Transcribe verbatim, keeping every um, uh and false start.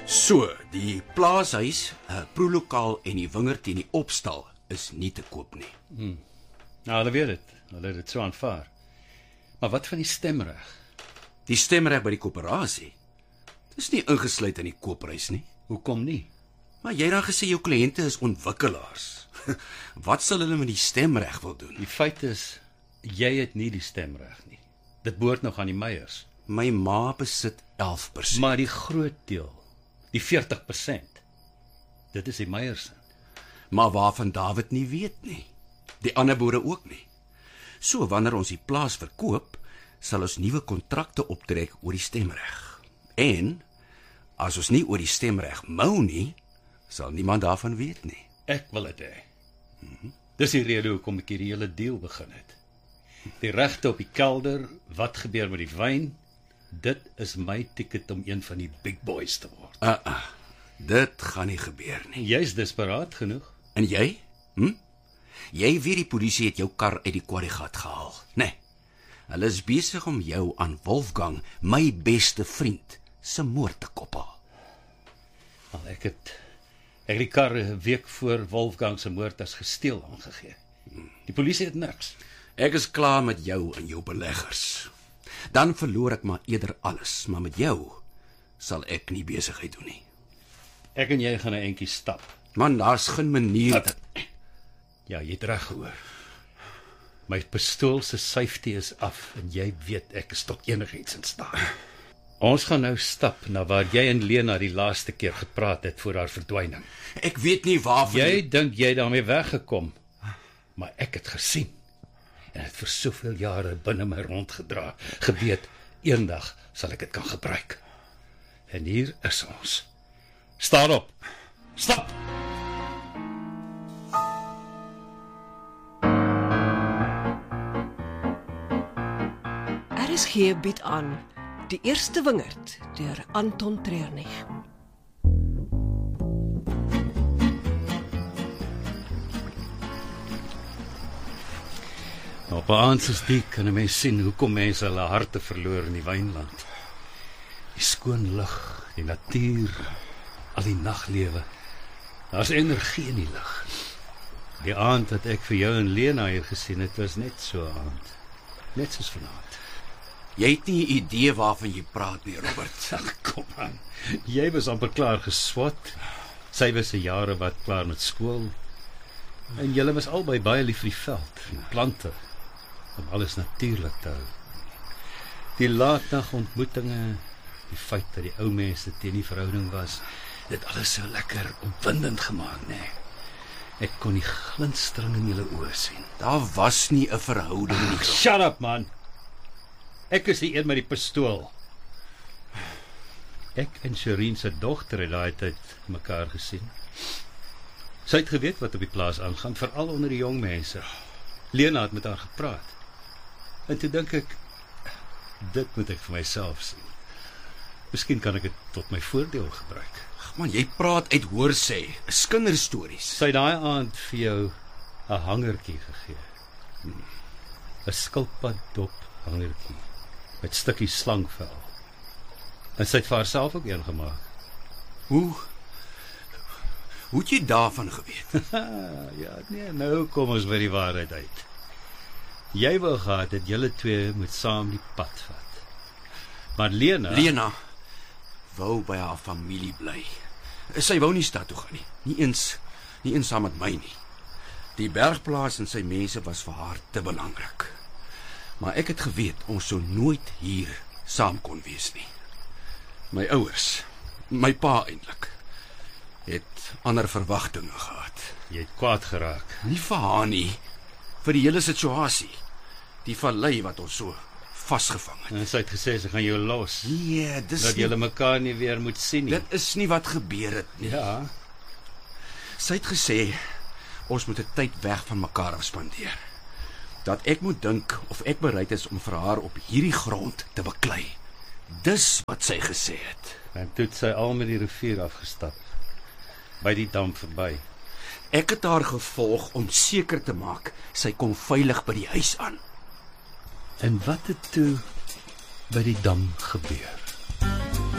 So, die plaashuis, proelokaal en die wingerd en die opstal is nie te koop nie. Hmm. Nou, hulle weet het. Hulle het dit so aanvaar. Maar wat van die stemreg? Die stemreg by die koöperasie, dit is nie ingesluit in die koopprys nie. Hoekom nie? Maar jy het dan gesê jou kliënte is ontwikkelaars. Wat sal hulle met die stemreg wil doen? Die feit is, jy het nie die stemreg nie. Dit behoort nog aan die Meyers. My ma besit elf persent. Maar die groot deel, die veertig persent, dit is die Meyers. Maar waarvan David nie weet nie. Die ander boere ook nie. So, wanneer ons die plaas verkoop, sal ons nuwe kontrakte optrek oor die stemreg. En, as ons nie oor die stemreg mou nie, sal niemand daarvan weet nie. Ek wil dit hê. Mm-hmm. Dis die rede hoekom ek hierdie hele deal begin het. Die regte op die kelder, wat gebeur met die wyn, dit is my ticket om een van die big boys te word. Uh, uh, dit gaan nie gebeur nie. Jy is desperaat genoeg. En jy? Hm? Jy weet die polisie het jou kar uit die quarrygat gehaal, nee. Hulle is besig om jou aan Wolfgang, my beste vriend, se moord te koppel. Al ek het ek het die kar 'n week voor Wolfgang se moord as gesteel aangegee. Die polisie het niks. Ek is klaar met jou en jou beleggers. Dan verloor ek maar eerder alles, maar met jou sal ek nie besigheid doen nie. Ek en jy gaan 'n entjie stap. Man, daar's geen manier dat... Ja, jy het reg gehoor. My pistool se safety is af en jy weet ek is tot enigiets in staat. Ons gaan nou stap na waar jy en Lena die laaste keer gepraat het voor haar verdwyning. Ek weet nie waarvan jy... Jy dink jy daarmee weggekom, maar ek het gesien. En het vir soveel jare binne my rondgedra, geweet, eendag sal ek dit kan gebruik. En hier is ons. Staan op. Stap! R S G bied aan Die Eerste Wingerd deur Anton Treurnig. Op 'n aand soos die kan 'n mens sien hoekom mense hulle harte verloor in die wynland. Die skoon lug, die natuur, al die naglewe. Daar's energie in die lug. Die aand wat ek vir jou en Lena hier gesien het, was net so 'n aand. Net soos vanaand. Jy het nie 'n idee waarvan jy praat nie, Robert. Ag, kom aan. Jy was amper klaar geswat. Sy was se jare wat klaar met skool. En julle was albei baie lief vir die veld, die plante, om alles natuurlik te hou. Die laatnag ontmoetinge, die feit dat die ou mense teen die verhouding was, dit alles so lekker opwindend gemaak, nee. Ek kon die glinstering in julle oë sien. Daar was nie 'n verhouding nie. Shut up, man. Ek is die een met die pistool. Ek en Shireen se dogter het daai tyd mekaar gesien. Sy het geweet wat op die plaas aangaan, veral onder die jong mense. Lena het met haar gepraat. En toe dink ek, dit moet ek vir myself sien. Miskien kan ek dit tot my voordeel gebruik. Ag man, jy praat uit hoorsê, kinderstories. Sy het daai aand vir jou 'n hangertjie gegee. 'n skilpaddop hangertjie met stukkies slangvel. En sy het vir haarself ook een gemaak. Hoe? Hoe het jy daarvan geweet? Ja, nee, nou kom ons by die waarheid uit. Jy wou gehad dat julle twee moet saam die pad vat. Maar Lena... Lena wou by haar familie bly. Sy wou nie stad toe gaan nie. Nie eens, nie eens saam met my nie. Die bergplaas en sy mense was vir haar te belangrik. Maar ek het geweet ons sou nooit hier saam kon wees nie. My ouers, my pa eintlik, het ander verwagtinge gehad. Jy het kwaad geraak. Nie vir haar nie, vir die hele situasie. Die vallei wat ons so vasgevang het. En sy het gesê sy gaan jou los. Nee, dis dat nie... julle mekaar nie weer moet sien nie. Dit is nie wat gebeur het nie. Ja. Sy het gesê ons moet 'n tyd weg van mekaar af spandeer. Dat ek moet dink of ek bereid is om vir haar op hierdie grond te beklei. Dis wat sy gesê het. En toe het sy al met die rivier afgestap. By die dam verby. Ek het haar gevolg om seker te maak sy kom veilig by die huis aan. En wat het toe by die dam gebeur?